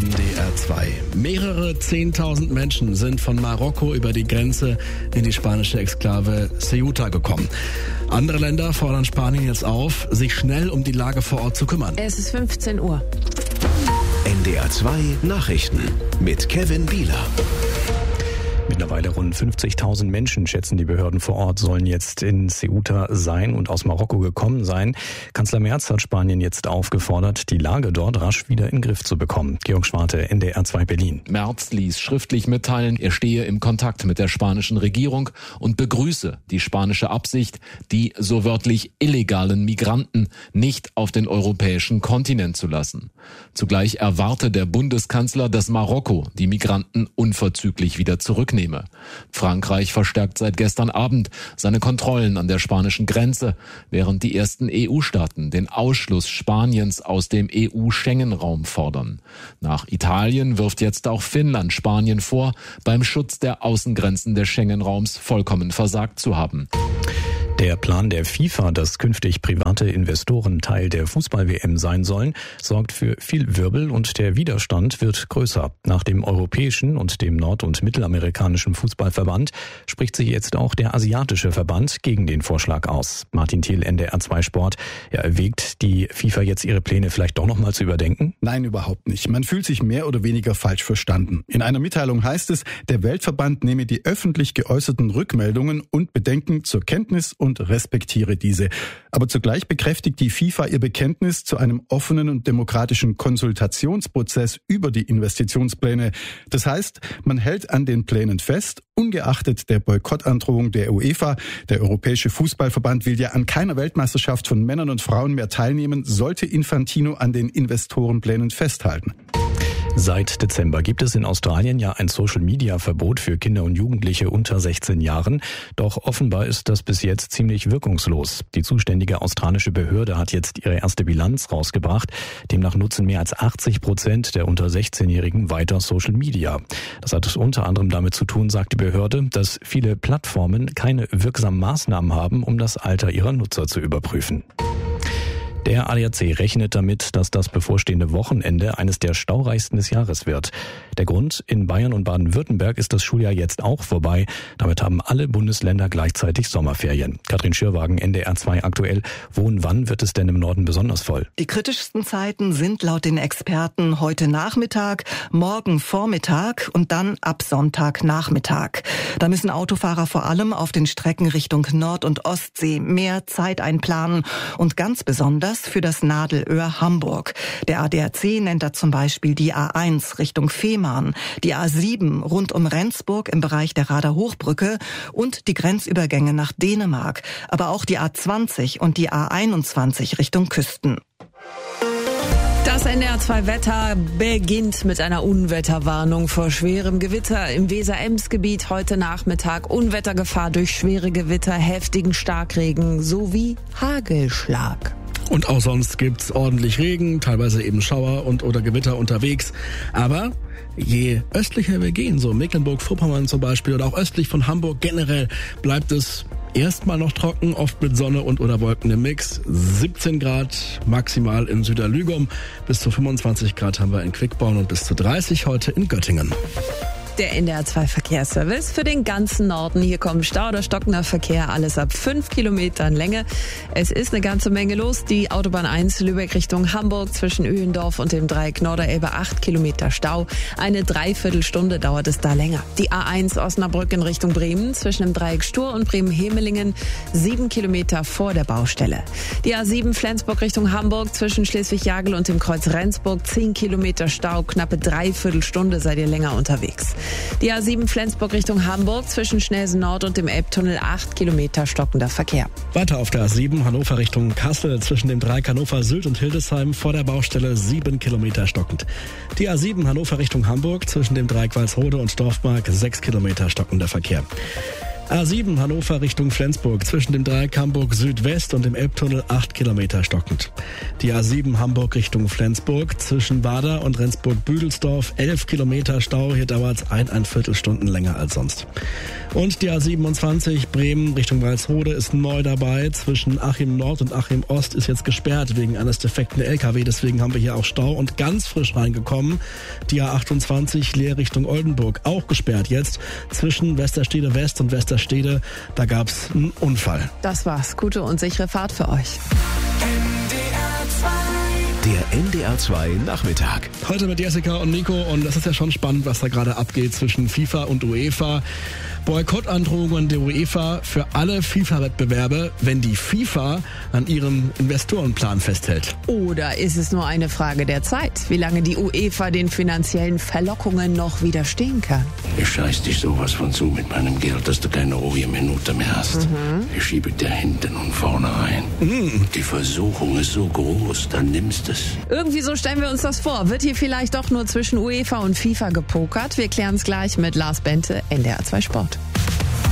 NDR 2. Mehrere 10.000 Menschen sind von Marokko über die Grenze in die spanische Exklave Ceuta gekommen. Andere Länder fordern Spanien jetzt auf, sich schnell um die Lage vor Ort zu kümmern. Es ist 15 Uhr. NDR 2 Nachrichten mit Kevin Bieler. Mittlerweile rund 50.000 Menschen, schätzen die Behörden vor Ort, sollen jetzt in Ceuta sein und aus Marokko gekommen sein. Kanzler Merz hat Spanien jetzt aufgefordert, die Lage dort rasch wieder in den Griff zu bekommen. Georg Schwarte, NDR 2 Berlin. Merz ließ schriftlich mitteilen, er stehe im Kontakt mit der spanischen Regierung und begrüße die spanische Absicht, die so wörtlich illegalen Migranten nicht auf den europäischen Kontinent zu lassen. Zugleich erwarte der Bundeskanzler, dass Marokko die Migranten unverzüglich wieder zurücknehme. Frankreich verstärkt seit gestern Abend seine Kontrollen an der spanischen Grenze, während die ersten EU-Staaten den Ausschluss Spaniens aus dem EU-Schengen-Raum fordern. Nach Italien wirft jetzt auch Finnland Spanien vor, beim Schutz der Außengrenzen des Schengen-Raums vollkommen versagt zu haben. Der Plan der FIFA, dass künftig private Investoren Teil der Fußball-WM sein sollen, sorgt für viel Wirbel und der Widerstand wird größer. Nach dem europäischen und dem nord- und mittelamerikanischen Fußballverband spricht sich jetzt auch der asiatische Verband gegen den Vorschlag aus. Martin Thiel, NDR 2 Sport. Erwägt die FIFA jetzt ihre Pläne vielleicht doch nochmal zu überdenken? Nein, überhaupt nicht. Man fühlt sich mehr oder weniger falsch verstanden. In einer Mitteilung heißt es, der Weltverband nehme die öffentlich geäußerten Rückmeldungen und Bedenken zur Kenntnis und respektiere diese. Aber zugleich bekräftigt die FIFA ihr Bekenntnis zu einem offenen und demokratischen Konsultationsprozess über die Investitionspläne. Das heißt, man hält an den Plänen fest, ungeachtet der Boykottandrohung der UEFA. Der Europäische Fußballverband will ja an keiner Weltmeisterschaft von Männern und Frauen mehr teilnehmen, sollte Infantino an den Investorenplänen festhalten. Seit Dezember gibt es in Australien ja ein Social-Media-Verbot für Kinder und Jugendliche unter 16 Jahren. Doch offenbar ist das bis jetzt ziemlich wirkungslos. Die zuständige australische Behörde hat jetzt ihre erste Bilanz rausgebracht. Demnach nutzen mehr als 80% der unter 16-Jährigen weiter Social Media. Das hat unter anderem damit zu tun, sagt die Behörde, dass viele Plattformen keine wirksamen Maßnahmen haben, um das Alter ihrer Nutzer zu überprüfen. Der ADAC rechnet damit, dass das bevorstehende Wochenende eines der staureichsten des Jahres wird. Der Grund, in Bayern und Baden-Württemberg ist das Schuljahr jetzt auch vorbei. Damit haben alle Bundesländer gleichzeitig Sommerferien. Katrin Schürwagen, NDR 2 aktuell. Wo und wann wird es denn im Norden besonders voll? Die kritischsten Zeiten sind laut den Experten heute Nachmittag, morgen Vormittag und dann ab Sonntagnachmittag. Da müssen Autofahrer vor allem auf den Strecken Richtung Nord- und Ostsee mehr Zeit einplanen und ganz besonders für das Nadelöhr Hamburg. Der ADAC nennt da zum Beispiel die A1 Richtung Fehmarn, die A7 rund um Rendsburg im Bereich der Rader Hochbrücke und die Grenzübergänge nach Dänemark, aber auch die A20 und die A21 Richtung Küsten. Das NDR 2 Wetter beginnt mit einer Unwetterwarnung vor schwerem Gewitter im Weser-Ems-Gebiet heute Nachmittag. Unwettergefahr durch schwere Gewitter, heftigen Starkregen sowie Hagelschlag. Und auch sonst gibt's ordentlich Regen, teilweise eben Schauer und oder Gewitter unterwegs. Aber je östlicher wir gehen, so Mecklenburg-Vorpommern zum Beispiel oder auch östlich von Hamburg generell, bleibt es erstmal noch trocken, oft mit Sonne und oder Wolken im Mix. 17 Grad maximal in Süderlügum, bis zu 25 Grad haben wir in Quickborn und bis zu 30 heute in Göttingen. Der NDR 2 Verkehrsservice für den ganzen Norden. Hier kommen Stau oder stockender Verkehr, alles ab 5 Kilometern Länge. Es ist eine ganze Menge los. Die Autobahn 1 Lübeck Richtung Hamburg zwischen Öhendorf und dem Dreieck Norderelbe 8 Kilometer Stau. Eine Dreiviertelstunde dauert es da länger. Die A1 Osnabrück in Richtung Bremen zwischen dem Dreieck Stur und Bremen-Hemelingen 7 Kilometer vor der Baustelle. Die A7 Flensburg Richtung Hamburg zwischen Schleswig-Jagel und dem Kreuz Rendsburg 10 Kilometer Stau, knappe Dreiviertelstunde seid ihr länger unterwegs. Die A7 Flensburg Richtung Hamburg zwischen Schnelsen Nord und dem Elbtunnel 8 Kilometer stockender Verkehr. Weiter auf der A7 Hannover Richtung Kassel zwischen dem Dreieck Hannover Sylt und Hildesheim vor der Baustelle 7 Kilometer stockend. Die A7 Hannover Richtung Hamburg zwischen dem Dreieck Walsrode und Dorfmark 6 Kilometer stockender Verkehr. A7 Hannover Richtung Flensburg, zwischen dem Dreieck Hamburg Südwest und dem Elbtunnel 8 Kilometer stockend. Die A7 Hamburg Richtung Flensburg, zwischen Wader und Rendsburg-Büdelsdorf 11 Kilometer Stau, hier dauert es 1,25 Stunden länger als sonst. Und die A27 Bremen Richtung Walsrode ist neu dabei, zwischen Achim Nord und Achim Ost ist jetzt gesperrt wegen eines defekten LKW, deswegen haben wir hier auch Stau und ganz frisch reingekommen. Die A28 Leer Richtung Oldenburg, auch gesperrt jetzt, zwischen Westerstede West und Westerstede, da gab's einen Unfall. Das war's. Gute und sichere Fahrt für euch. Der NDR 2 Nachmittag. Heute mit Jessica und Nico und das ist ja schon spannend, was da gerade abgeht zwischen FIFA und UEFA. Boykottandrohungen der UEFA für alle FIFA-Wettbewerbe, wenn die FIFA an ihrem Investorenplan festhält. Oder ist es nur eine Frage der Zeit, wie lange die UEFA den finanziellen Verlockungen noch widerstehen kann? Ich scheiß dich sowas von zu mit meinem Geld, dass du keine ruhige Minute mehr hast. Ich schiebe dir hinten und vorne rein. Die Versuchung ist so groß, dann nimmst es. Irgendwie so stellen wir uns das vor. Wird hier vielleicht doch nur zwischen UEFA und FIFA gepokert? Wir klären es gleich mit Lars Bente, NDR 2 Sport.